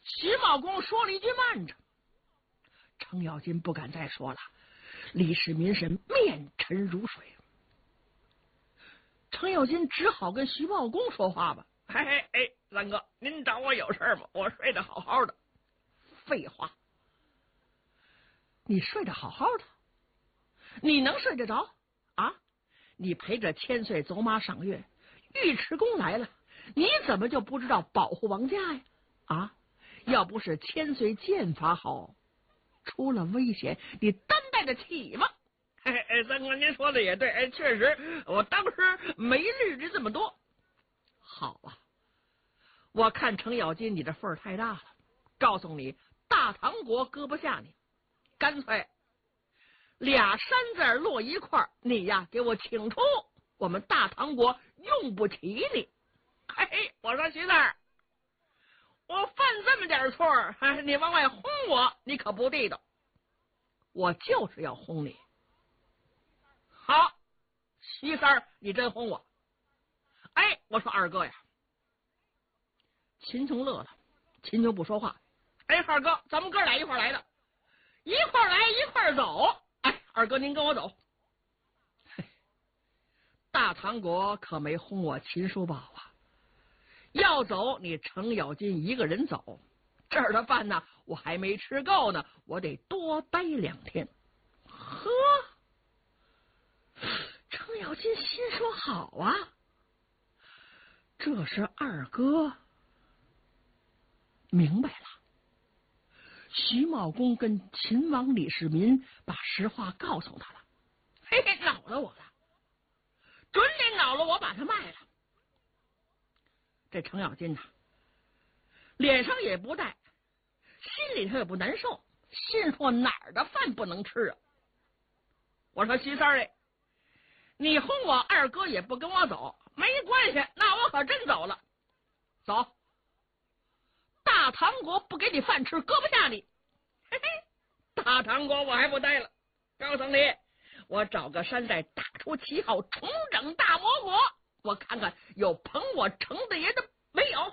徐茂公说了一句慢着，程咬金不敢再说了。李世民是面沉如水，程咬金只好跟徐茂公说话吧。 哎，三哥，您找我有事吗？我睡得好好的。 废话，你睡得好好的，你能睡得着啊？你陪着千岁走马赏月，尉迟恭来了，你怎么就不知道保护王家呀？啊，要不是千岁剑法好，出了危险，你担待得起吗？ 三哥，您说的也对，确实，我当时没虑虑这么多。 好啊，我看程咬金你这份儿太大了，告诉你，大唐国搁不下你，干脆俩山字落一块儿，你呀给我请出，我们大唐国用不起你。 我说徐四儿，我犯这么点错，你往外轰我，你可不地道。 我就是要轰你。 好，徐三儿，你真轰我。我说二哥呀， 秦琼乐了，秦琼不说话。 二哥，咱们哥俩一块来的，一块来一块走。二哥您跟我走。 大唐国可没轰我秦叔宝啊，要走你程咬金一个人走，这儿的饭呢我还没吃够呢，我得多待2天。呵，程咬金心说好啊，这是二哥明白了。徐茂公跟秦王李世民把实话告诉他了，恼了我了，准得恼了我，把他卖了。这程咬金呐，脸上也不带，心里头也不难受，心说哪儿的饭不能吃啊？ 我说徐三儿，你轰我二哥也不跟我走，没关系，那我可真走了。 走，大唐国不给你饭吃，搁不下你。 大唐国我还不待了，告诉你，我找个山寨打出旗号，重整大魔国，我看看有捧我程大爷的没有。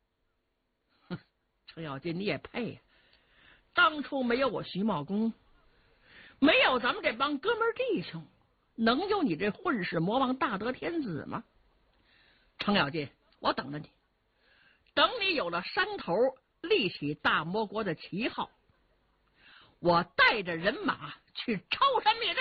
程咬金你也配呀，当初没有我徐茂公，没有咱们这帮哥们弟兄，能有你这混世魔王大德天子吗？程咬金，我等着你，等你有了山头，立起大魔国的旗号，我带着人马去抄山灭寨。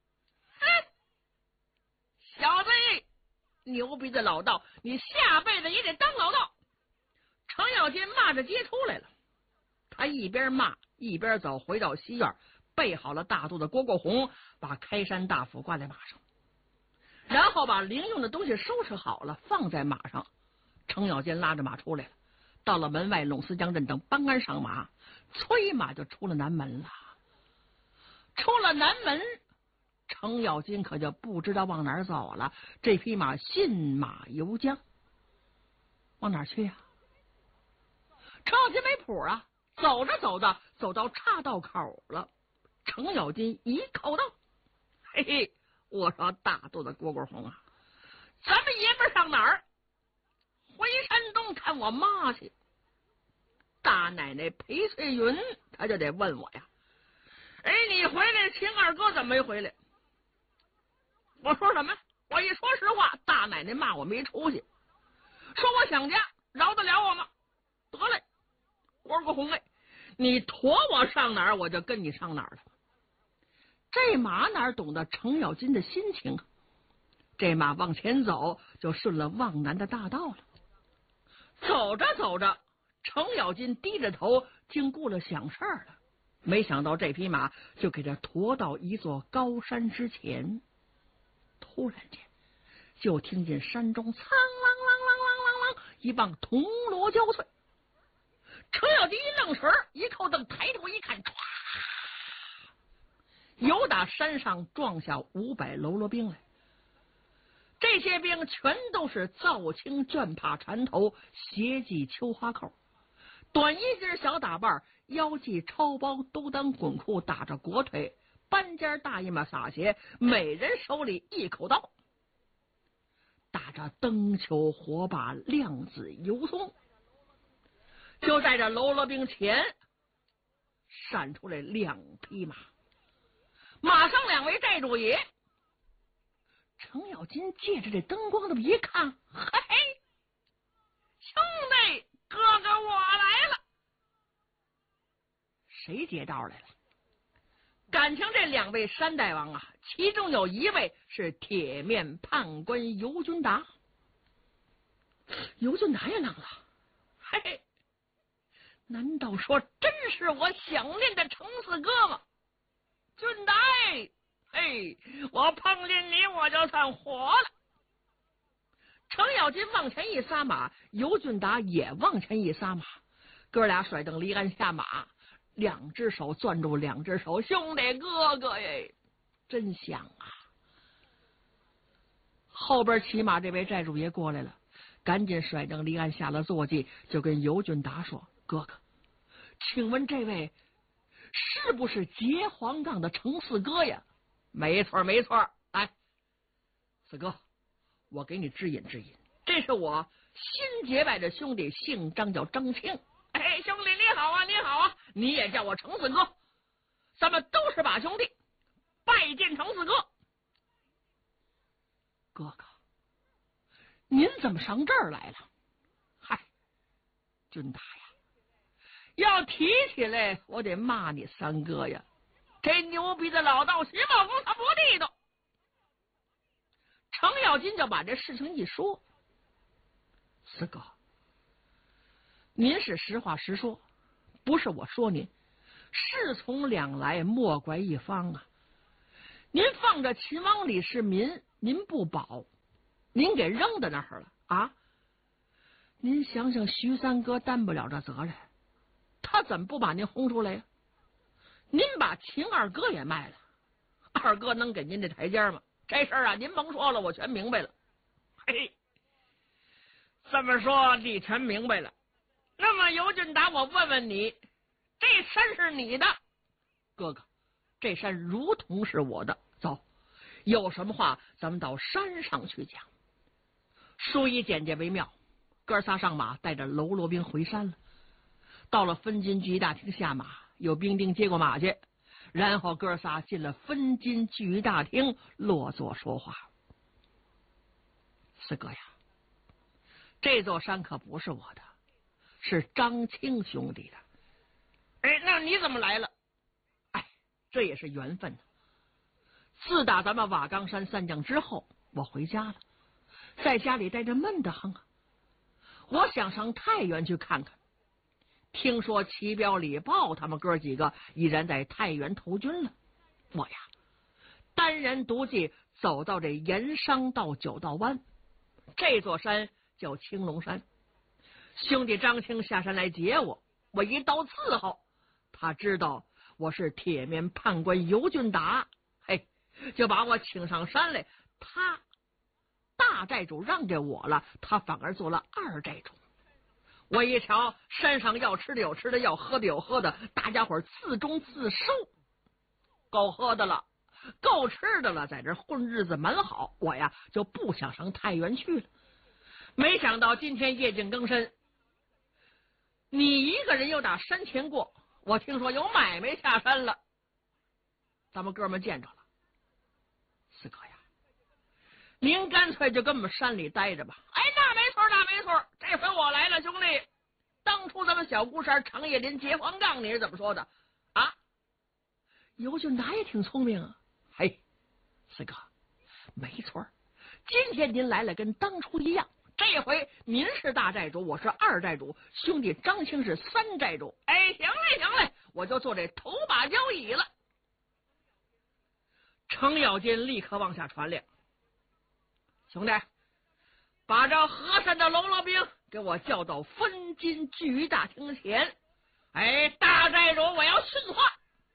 小子，牛逼的老道，你下辈子也得当老道。 程咬金骂着街出来了，他一边骂一边走，回到西院，备好了大肚的蝈蝈红，把开山大斧挂在马上，然后把零用的东西收拾好了放在马上。程咬金拉着马出来了，到了门外陇思江镇等帮鞍上马，催马就出了南门了。出了南门，程咬金可就不知道往哪儿走了。这匹马信马由缰，往哪儿去呀？程咬金没谱啊，走着走着走到岔道口了。程咬金一口道：“我说大肚子蝈蝈红啊，咱们爷们上哪儿？回山东看我妈去。”大奶奶裴翠云他就得问我呀， 你回来，秦二哥怎么没回来？我说什么？我一说实话， 大奶奶骂我没出息，说我想家，饶得了我吗？得嘞，蝈蝈红你驮我上哪儿，我就跟你上哪儿了。这马哪懂得程咬金的心情啊？这马往前走，就顺了望南的大道了。走着走着，程咬金低着头，经过了想事儿了。没想到这匹马就给他驮到一座高山之前，突然间就听见山中苍啷啷啷啷啷啷一棒铜锣交脆。程咬金一愣神儿，一扣灯，抬头一看，唰，由打山上撞下500喽啰兵来。这些兵全都是皂青绢帕缠头，斜系秋花扣，短衣襟小打扮，腰系超包，都当滚裤，打着裹腿，半截大衣嘛撒鞋，每人手里一口刀，打着灯球火把，亮子油松。 就在这喽啰兵前闪出来2匹马，马上2位寨主爷。程咬金借着这灯光的一看，嘿，兄弟，哥哥我来了。谁接道来了？感情这2位山大王啊，其中有1位是铁面判官尤俊达。尤俊达也愣了，嘿，难道说真是我想念的程四哥吗？俊达，嘿，我碰见你我就算活了。程咬金往前一撒马，尤俊达也往前一撒马，哥俩甩蹬离鞍下马，2只手攥住2只手，兄弟哥哥耶，真香啊！后边骑马这位寨主爷过来了，赶紧甩蹬离鞍下了坐骑，就跟尤俊达说：“哥哥，请问这位是不是结黄杠的程四哥呀？”“没错没错，来，四哥，我给你指引指引，这是我新结拜的兄弟，姓张，叫张青。哎，兄弟你好啊，你好啊，你也叫我程四哥，咱们都是把兄弟，拜见程四哥。”“哥哥，您怎么上这儿来了？”“嗨，俊达呀，要提起来，我得骂你3哥呀！这牛逼的老道徐茂公他不地道。”程咬金就把这事情一说：“四哥，您是实话实说，不是我说您，事从2来，莫怪一方啊！您放着秦王李世民，您不保，您给扔在那儿了啊！您想想，徐3哥担不了这责任，他怎么不把您轰出来呀？您把秦2哥也卖了，2哥能给您这台阶吗？这事儿啊，您甭说了，我全明白了。”“嘿，这么说你全明白了。那么尤俊达，我问问你，这山是你的？”“哥哥，这山如同是我的。走，有什么话咱们到山上去讲。”书以简介为妙，哥仨上马，带着喽啰兵回山了。到了分金聚义大厅下马，有兵丁接过马去，然后哥仨进了分金聚义大厅，落座说话。“四哥呀，这座山可不是我的，是张青兄弟的。”“哎，那你怎么来了？”“哎，这也是缘分呢。自打咱们瓦岗山散将之后，我回家了，在家里待着闷得慌啊。我想上太原去看看，听说齐彪、李豹他们哥几个已然在太原投军了。我呀，单人独骑走到这盐商道9道湾，这座山叫青龙山。兄弟张青下山来接我，我一到伺候，他知道我是铁面判官尤俊达，嘿，就把我请上山来。他大寨主让给我了，他反而做了2寨主。我一瞧，山上要吃的有吃的，要喝的有喝的，大家伙自中自收，够喝的了，够吃的了，在这混日子蛮好。我呀就不想上太原去了。没想到今天夜静更深，你一个人又打山前过，我听说有买卖下山了，咱们哥们见着了。四哥呀，您干脆就跟我们山里待着吧。”“哎，那没错，那没错，这回我来了，兄弟。当初咱们小孤山长叶林结黄杠，你是怎么说的啊？”尤俊达也挺聪明啊。“嘿，四哥，没错，今天您来了跟当初一样，这回您是大寨主，我是2寨主，兄弟张青是3寨主。哎，行嘞行嘞，我就坐这头把交椅了。”程咬金立刻往下传令：“兄弟，把这河山的喽啰兵给我叫到分金聚义大厅前。哎，大寨主，我要训话。”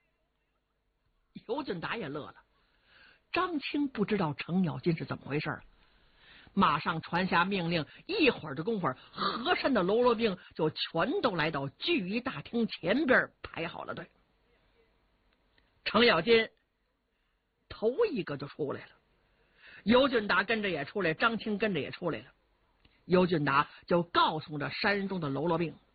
尤俊达也乐了，张青不知道程咬金是怎么回事，马上传下命令，一会儿的功夫，河山的喽啰兵就全都来到聚义大厅前边排好了队。程咬金头一个就出来了，尤俊达跟着也出来，张青跟着也出来了。尤俊达就告诉这山中的喽啰兵：“